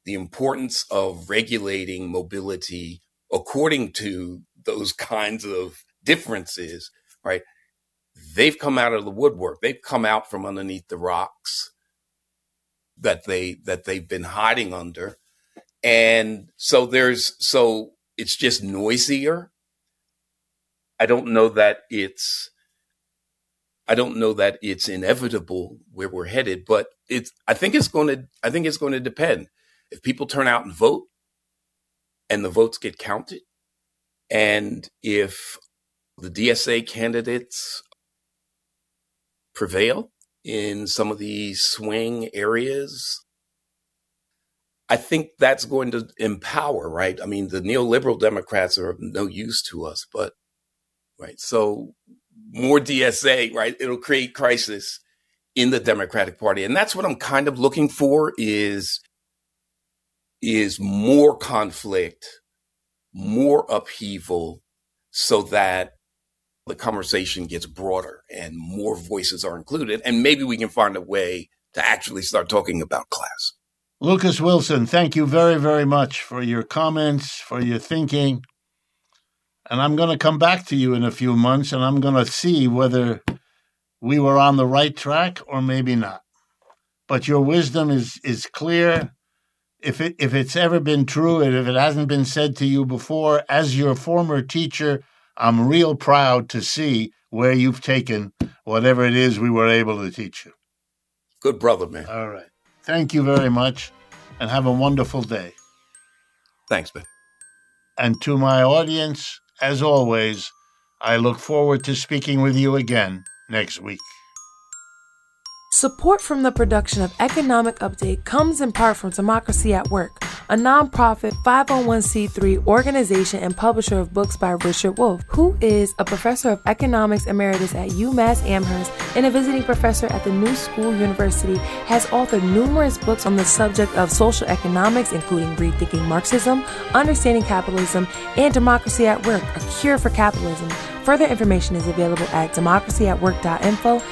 the importance of regulating mobility according to those kinds of differences, right? They've come out of the woodwork. They've come out from underneath the rocks that they've been hiding under. And so it's just noisier. I don't know that it's inevitable where we're headed, but I think it's going to depend. If people turn out and vote and the votes get counted, and if the DSA candidates prevail in some of these swing areas, I think that's going to empower, right? I mean, the neoliberal Democrats are of no use to us, but, right. So more DSA, right? It'll create crisis in the Democratic Party. And that's what I'm kind of looking for is more conflict, more upheaval, so that the conversation gets broader and more voices are included. And maybe we can find a way to actually start talking about class. Lucas Wilson, thank you very, very much for your comments, for your thinking. And I'm going to come back to you in a few months, and I'm going to see whether we were on the right track or maybe not. But your wisdom is clear. If it's ever been true, and if it hasn't been said to you before, as your former teacher, I'm real proud to see where you've taken whatever it is we were able to teach you. Good brother, man. All right. Thank you very much, and have a wonderful day. Thanks, man. And to my audience, as always, I look forward to speaking with you again next week. Support from the production of Economic Update comes in part from Democracy at Work, a nonprofit 501c3 organization and publisher of books by Richard Wolff, who is a professor of economics emeritus at UMass Amherst and a visiting professor at the New School University, has authored numerous books on the subject of social economics, including Rethinking Marxism, Understanding Capitalism, and Democracy at Work, A Cure for Capitalism. Further information is available at democracyatwork.info